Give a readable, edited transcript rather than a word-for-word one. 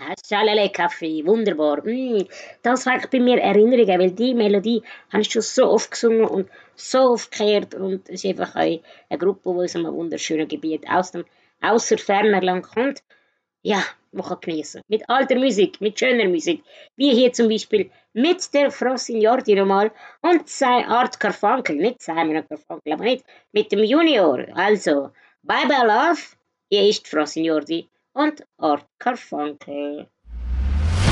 Schalala Kaffee, wunderbar. Das weckt bei mir Erinnerungen, weil die Melodie habe ich schon so oft gesungen und so oft gehört und es ist einfach eine Gruppe, die aus einem wunderschönen Gebiet außer ferner Land kommt. Ja, man kann genießen. Mit alter Musik, mit schöner Musik. Wie hier zum Beispiel mit der Frau Signordi nochmal und sein Art Carfunkel. Nicht Simon Carfunkel, aber nicht mit dem Junior. Also, Bye Bye Love, hier ist Frau Signordi und Art Carfunkel.